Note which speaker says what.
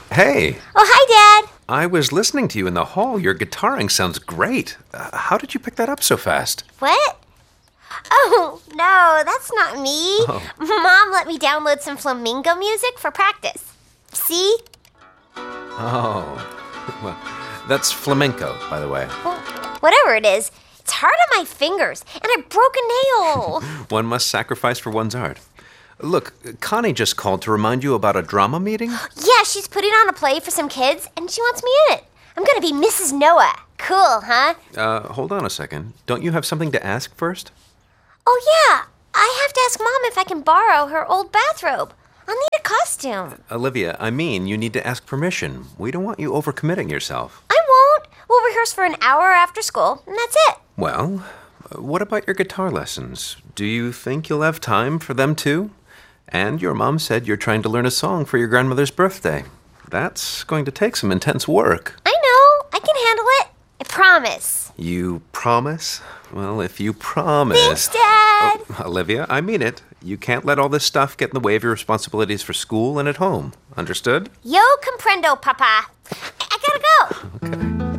Speaker 1: Hey,
Speaker 2: Oh, hi, Dad.
Speaker 1: I was listening to you in the hall. Your guitaring sounds great. How did you pick that up so fast?
Speaker 2: What? Oh, no, that's not me. Mom let me download some flamenco music for practice. See?
Speaker 1: Oh, well, that's flamenco, by the way.
Speaker 2: Well, whatever it is, it's hard on my fingers, and I broke a nail.
Speaker 1: One must sacrifice for one's art. Look, Connie just called to remind you about a drama meeting?
Speaker 2: Yeah, she's putting on a play for some kids, and she wants me in it. I'm gonna be Mrs. Noah. Cool, huh?
Speaker 1: Hold on a second. Don't you have something to ask first?
Speaker 2: Oh, yeah. I have to ask Mom if I can borrow her old bathrobe. I'll need a costume.
Speaker 1: Olivia, I mean, you need to ask permission. We don't want you overcommitting yourself.
Speaker 2: I won't. We'll rehearse for an hour after school, and that's it.
Speaker 1: Well, what about your guitar lessons? Do you think you'll have time for them too? And your mom said you're trying to learn a song for your grandmother's birthday. That's going to take some intense work.
Speaker 2: I know. I can handle it. I promise.
Speaker 1: You promise? Well, if you promise...
Speaker 2: Thanks, Dad.
Speaker 1: Oh, Olivia, I mean it. You can't let all this stuff get in the way of your responsibilities for school and at home. Understood?
Speaker 2: Yo comprendo, Papa. I gotta go.
Speaker 1: Okay.